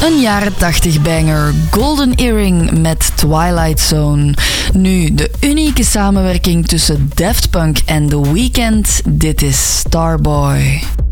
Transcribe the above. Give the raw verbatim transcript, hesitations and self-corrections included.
Een jaren tachtig banger, Golden Earring met Twilight Zone. Nu, de unieke samenwerking tussen Daft Punk en The Weeknd. Dit is Starboy.